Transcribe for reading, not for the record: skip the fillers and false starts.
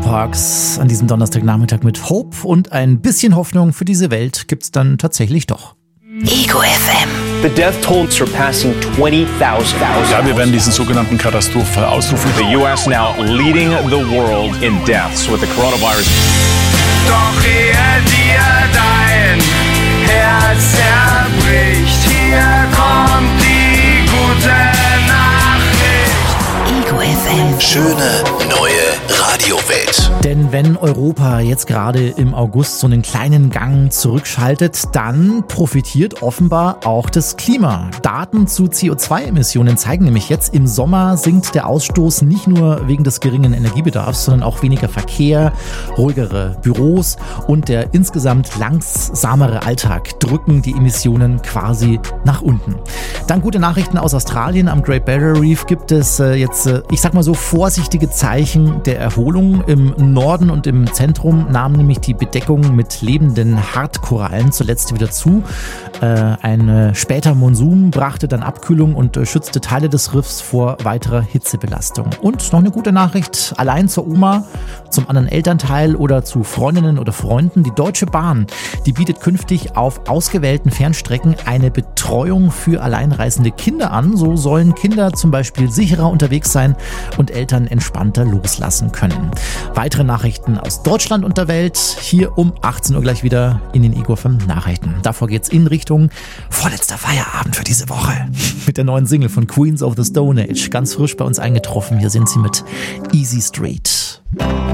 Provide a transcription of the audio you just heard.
Parks an diesem Donnerstagnachmittag mit Hope und ein bisschen Hoffnung für diese Welt gibt's dann tatsächlich doch. Ego FM. The death toll surpassing 20,000. Ja, wir werden diesen sogenannten Katastrophenfall ausrufen. The US now leading the world in deaths with the coronavirus. Doch ehe dir dein Herz zerbricht, hier kommt die gute Nachricht. Ego FM. Schöne neue Radiowelt. Denn wenn Europa jetzt gerade im August so einen kleinen Gang zurückschaltet, dann profitiert offenbar auch das Klima. Daten zu CO2-Emissionen zeigen nämlich jetzt, im Sommer sinkt der Ausstoß nicht nur wegen des geringen Energiebedarfs, sondern auch weniger Verkehr, ruhigere Büros und der insgesamt langsamere Alltag drücken die Emissionen quasi nach unten. Dann gute Nachrichten aus Australien. Am Great Barrier Reef gibt es jetzt, ich sag mal so, vorsichtige Zeichen der Erholung. Im Norden und im Zentrum nahm nämlich die Bedeckung mit lebenden Hartkorallen zuletzt wieder zu. Ein später Monsun brachte dann Abkühlung und schützte Teile des Riffs vor weiterer Hitzebelastung. Und noch eine gute Nachricht, allein zur Oma, zum anderen Elternteil oder zu Freundinnen oder Freunden. Die Deutsche Bahn, die bietet künftig auf ausgewählten Fernstrecken eine Betreuung für alleinreisende Kinder an. So sollen Kinder zum Beispiel sicherer unterwegs sein und Eltern entspannter loslassen können. Weitere Nachrichten aus Deutschland und der Welt hier um 18 Uhr gleich wieder in den Ego FM Nachrichten. Davor geht's in Richtung vorletzter Feierabend für diese Woche mit der neuen Single von Queens of the Stone Age. Ganz frisch bei uns eingetroffen. Hier sind sie mit Easy Street.